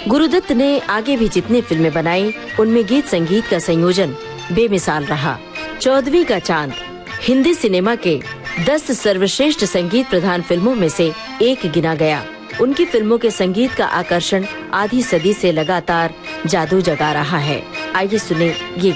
गुरुदत्त ने आगे भी जितनी फिल्में बनाई उनमें गीत संगीत का संयोजन बेमिसाल रहा। 14वीं का चांद हिंदी सिनेमा के 10 सर्वश्रेष्ठ संगीत प्रधान फिल्मों में से एक गिना गया। उनकी फिल्मों के संगीत का आकर्षण आधी सदी से लगातार जादू जगा रहा है। आइए सुने ये